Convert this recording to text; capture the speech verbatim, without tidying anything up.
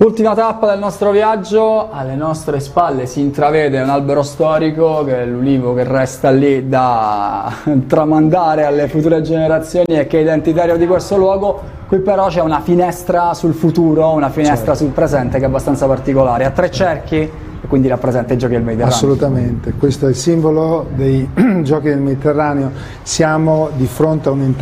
Ultima tappa del nostro viaggio, alle nostre spalle si intravede un albero storico che è l'ulivo che resta lì da tramandare alle future generazioni e che è identitario di questo luogo. Qui però c'è una finestra sul futuro, una finestra certo. sul presente che è abbastanza particolare, a tre cerchi e quindi rappresenta i Giochi del Mediterraneo. Assolutamente, questo è il simbolo dei Giochi del Mediterraneo, siamo di fronte a un